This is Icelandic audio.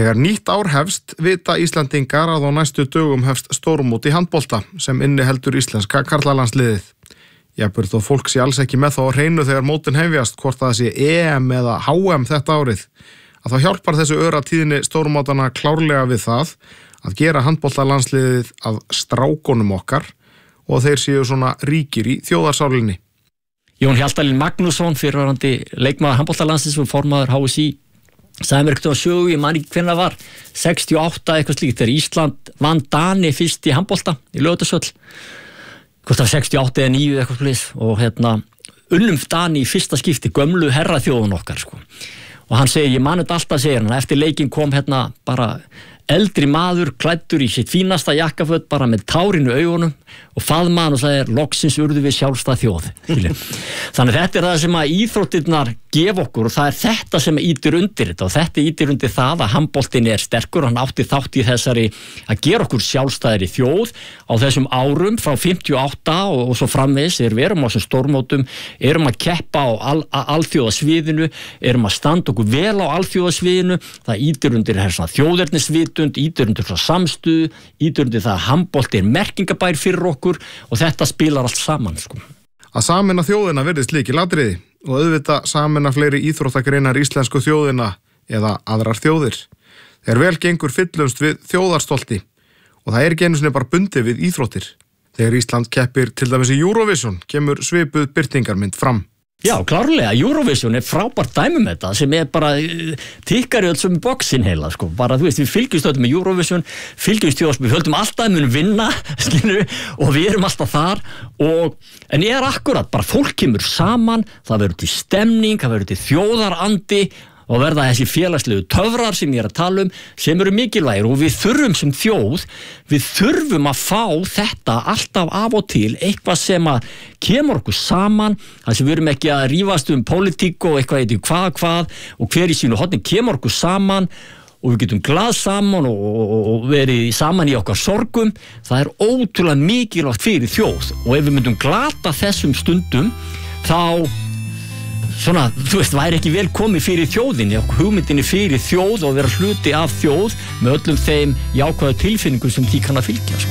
Þegar nýtt ár hefst, vita Íslandingar að á næstu dögum hefst stórmót í handbolta sem inniheldur íslenska karlalandsliðið. Jafnvel þó fólk sé alls ekki með þá á hreinu þegar mótin hefjast, hvort það sé EM eða HM þetta árið, að þá hjálpar þessu öratíðinni stórmótana klárlega við það að gera handboltalandsliðið að strákonum okkar og þeir séu svona ríkir í þjóðarsálinni. Jón Hjaltalín Magnússon, fyrrverandi leikmaður handboltalandsliðs og formaður HSÍ, sagði mér ekkert á sögu, ég man ekki hvernig það var, 68 eitthvað slíkt, þegar Ísland vann Dani fyrst í handbolta í Laugardalshöll, hvort það var 68 eða 9 eitthvað slíkt, og unnum Dani í fyrsta skipti, gömlu herraþjóðun okkar, sko. Og hann segir, ég man þetta alltaf, segir hann, eftir leikinn kom bara eldri maður, klæddur í sitt fínasta jakkaföt, bara með tárinu augunum og faðmaðan og sagði, loksins urðu við sjálfstæð þjóð. Þannig þetta er það sem að íþróttirnar gefa okkur og það er þetta sem ýtir undir þetta og þetta ýtir undir það að handboltinn er sterkur, hann átti þátt í þessari að gera okkur sjálfstæðri þjóð á þessum árum frá 58 og svo framvegis, við erum á þessum stórmótum, erum að keppa á alþjóðasviðinu, erum að standa okkur vel á alþjóðasviðinu, það ýtir undir þjóðernisvitund, ýtir undir frá samstuð, ýtir undir það að handbolti er merkingabær fyrir okkur og þetta spilar allt saman, sko. Að sameina þjóðina virðist lykilatriði og auðvitað sameina fleiri íþróttagreinar íslensku þjóðina eða aðrar þjóðir. Þegar vel gengur fyllumst við þjóðarstolti og það er ekki einu sinni bara bundið við íþróttir. Þegar Ísland keppir til dæmis í Eurovision kemur svipuð birtingarmynd fram. Já, klárlega, Eurovision er frábært dæmi með þetta sem er bara tikkar í öll sem boksin heila, sko, bara þú veist, við fylgjumst öll með Eurovision, fylgjumst við höldum alltaf að munum vinna, skilur og við erum alltaf þar en ég er akkurat, bara fólk kemur saman, það verður til stemning, það verður til þjóðarandi og verða þessi félagslegu töfrar sem ég er að tala sem eru mikilvægir og við þurfum sem þjóð, við þurfum að fá þetta alltaf af og til eitthvað sem að kemur okkur saman, þar sem við erum ekki að rífast pólitík og eitthvað hvað og hver í sínu horni kemur okkur saman og við getum glað saman og verið saman í okkar sorgum, það er ótrúlega mikilvægt fyrir þjóð og ef við myndum glata þessum stundum þá svona, þú veist, væri ekki vel komið fyrir þjóðinni og hugmyndinni fyrir þjóð og vera hluti af þjóð með öllum þeim jákvæðu tilfinningum sem því kann að fylgja, sko.